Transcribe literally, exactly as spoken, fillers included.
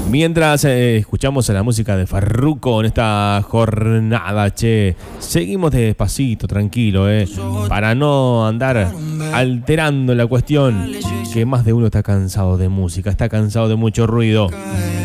Mientras eh, escuchamos a la música de Farruko en esta jornada, che, seguimos despacito, tranquilo, eh, para no andar alterando la cuestión, que más de uno está cansado de música, está cansado de mucho ruido.